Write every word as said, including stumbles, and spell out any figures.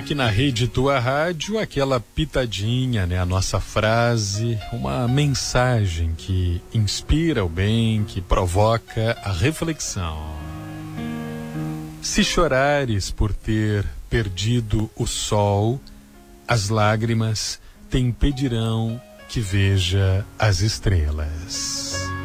Aqui na Rede Tua Rádio, aquela pitadinha, né? A nossa frase, uma mensagem que inspira o bem, que provoca a reflexão. Se chorares por ter perdido o sol, as lágrimas te impedirão que veja as estrelas.